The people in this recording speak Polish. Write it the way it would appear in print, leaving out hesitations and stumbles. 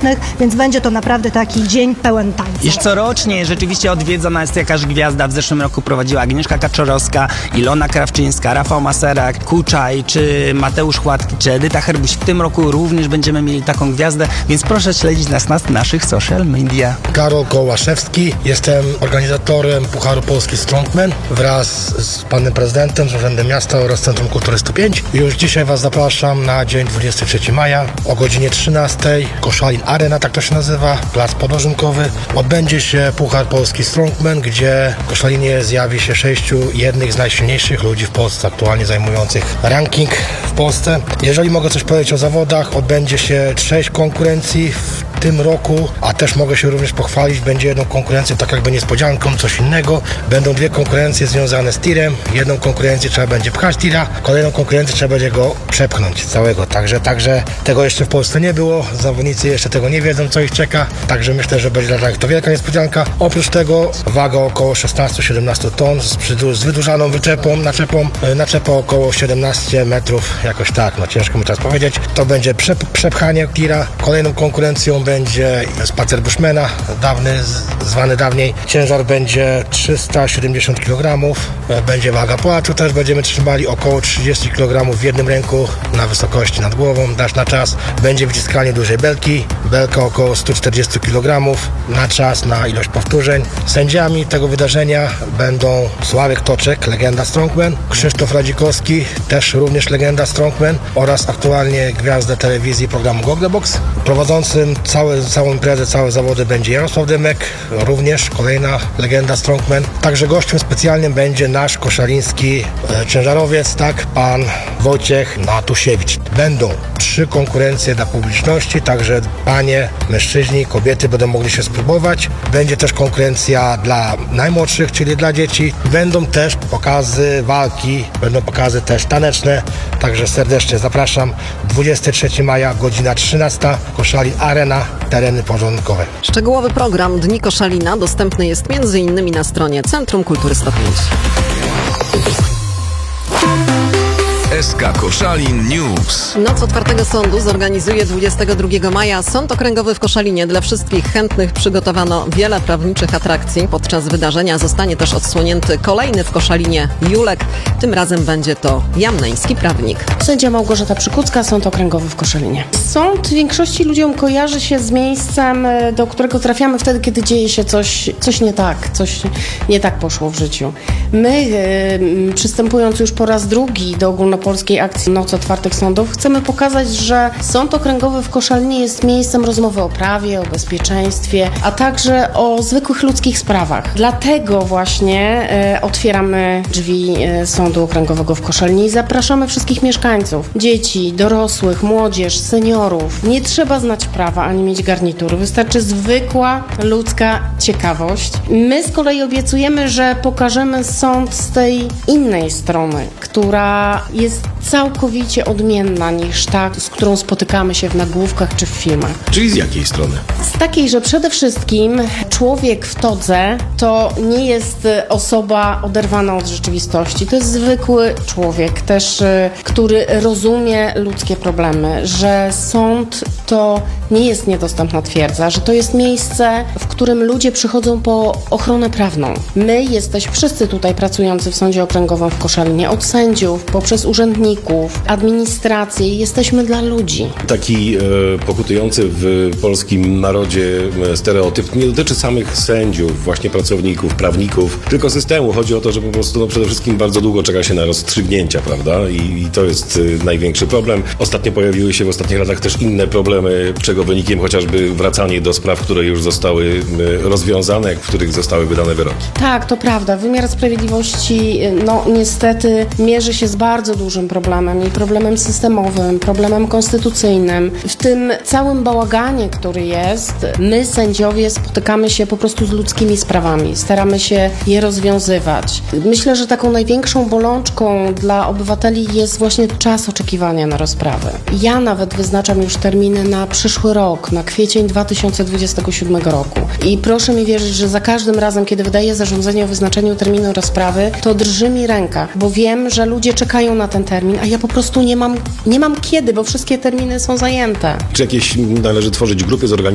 artystycznych, więc będzie to naprawdę taki dzień pełen tańca. Iż corocznie rzeczywiście odwiedzana jest jakaś gwiazda. W zeszłym roku prowadziła Agnieszka Kaczorowska, Ilona Krawczyńska, Rafał Maserak, Kuczaj, czy Mateusz Chładki, czy Edyta Herbuś. W tym roku również będziemy mieli taką gwiazdę, więc proszę śledzić nas na naszych social media. Karol Kołaszewski, jestem organizatorem Pucharu Polski Strongman wraz z panem prezydentem, z Urzędem Miasta oraz Centrum Kultury 105. Już dzisiaj was zapraszam na dzień 23 maja o godzinie 13. Koszalin Arena, tak to się nazywa, plac podłożynkowy. Odbędzie się Puchar Polski Strongman, gdzie w Koszalinie zjawi się 6 jednych z najsilniejszych ludzi w Polsce, aktualnie zajmujących ranking w Polsce. Jeżeli mogę coś powiedzieć o zawodach, odbędzie się 6 konkurencji w tym roku, a też mogę się również pochwalić, będzie jedną konkurencją tak jakby niespodzianką, coś innego. Będą 2 konkurencje związane z tirem, jedną konkurencję trzeba będzie pchać tira, kolejną konkurencję trzeba będzie go przepchnąć całego, także tego jeszcze w Polsce nie było, zawodnicy jeszcze tego nie wiedzą, co ich czeka, także myślę, że będzie dla nich to wielka niespodzianka. Oprócz tego waga około 16-17 ton z wydłużaną naczepa około 17 metrów, jakoś tak, no ciężko mi teraz powiedzieć. To będzie przepchanie tira, kolejną konkurencją będzie spacer bushmana, zwany dawniej. Ciężar będzie 370 kg, będzie waga płaczu, też będziemy trzymali około 30 kg w jednym ręku na wysokości nad głową, dasz na czas. Będzie wyciskanie dużej belka około 140 kg na czas, na ilość powtórzeń. Sędziami tego wydarzenia będą Sławek Toczek, legenda Strongman, Krzysztof Radzikowski, też również legenda Strongman oraz aktualnie gwiazda telewizji programu Goglebox. Prowadzącym całą imprezę, całe zawody będzie Jarosław Dymek, również kolejna legenda Strongman. Także gościem specjalnym będzie nasz koszaliński ciężarowiec, tak, pan Wojciech Natusiewicz. Będą 3 konkurencje dla publiczności, także panie, mężczyźni, kobiety będą mogli się spróbować. Będzie też konkurencja dla najmłodszych, czyli dla dzieci. Będą też pokazy walki, będą pokazy też taneczne, także serdecznie zapraszam. 23 maja, godzina 13, Koszalin Arena, tereny porządkowe. Szczegółowy program Dni Koszalina dostępny jest m.in. na stronie Centrum Kultury 105. SK Koszalin News. Noc otwartego sądu zorganizuje 22 maja. Sąd okręgowy w Koszalinie. Dla wszystkich chętnych przygotowano wiele prawniczych atrakcji. Podczas wydarzenia zostanie też odsłonięty kolejny w Koszalinie Julek. Tym razem będzie to jamneński prawnik. Sędzia Małgorzata Przykucka, Sąd Okręgowy w Koszalinie. Sąd większości ludziom kojarzy się z miejscem, do którego trafiamy wtedy, kiedy dzieje się coś nie tak poszło w życiu. My, przystępując już po raz drugi do ogólnopolskiej akcji Noc Otwartych Sądów, chcemy pokazać, że Sąd Okręgowy w Koszalinie jest miejscem rozmowy o prawie, o bezpieczeństwie, a także o zwykłych ludzkich sprawach. Dlatego właśnie otwieramy drzwi Sądu Okręgowego w Koszalinie i zapraszamy wszystkich mieszkańców, dzieci, dorosłych, młodzież, seniorów. Nie trzeba znać prawa ani mieć garnitury, wystarczy zwykła ludzka ciekawość. My z kolei obiecujemy, że pokażemy sąd z tej innej strony, która jest całkowicie odmienna niż ta, z którą spotykamy się w nagłówkach czy w filmach. Czyli z jakiej strony? Z takiej, że przede wszystkim człowiek w todze to nie jest osoba oderwana od rzeczywistości. To jest zwykły człowiek też, który rozumie ludzkie problemy, że sąd to nie jest niedostępna twierdza, że to jest miejsce, w którym ludzie przychodzą po ochronę prawną. My jesteśmy wszyscy tutaj pracujący w Sądzie Okręgowym w Koszalinie, od sędziów, poprzez urzędników, administrację, jesteśmy dla ludzi. Taki pokutujący w polskim narodzie stereotyp nie dotyczy samych sędziów, właśnie pracowników, prawników, tylko systemu. Chodzi o to, że po prostu przede wszystkim bardzo długo czeka się na rozstrzygnięcia, prawda? I to jest największy problem. Ostatnio pojawiły się w ostatnich latach też inne problemy, czego wynikiem chociażby wracanie do spraw, które już zostały rozwiązane, w których zostały wydane wyroki. Tak, to prawda. Wymiar sprawiedliwości, niestety mierzy się z bardzo dużym problemem i problemem systemowym, problemem konstytucyjnym. W tym całym bałaganie, który jest, my sędziowie spotykamy się po prostu z ludzkimi sprawami. Staramy się je rozwiązywać. Myślę, że taką największą bolączką dla obywateli jest właśnie czas oczekiwania na rozprawę. Ja nawet wyznaczam już terminy na przyszły rok, na kwiecień 2027 roku. I proszę mi wierzyć, że za każdym razem, kiedy wydaję zarządzenie o wyznaczeniu terminu rozprawy, to drży mi ręka, bo wiem, że ludzie czekają na ten termin, a ja po prostu nie mam kiedy, bo wszystkie terminy są zajęte. Czy jakieś należy tworzyć grupy, zorganizować